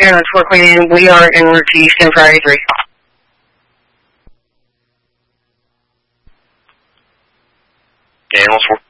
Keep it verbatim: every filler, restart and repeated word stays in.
Airlines four Queen, we are en route to Houston Friday three. Animals four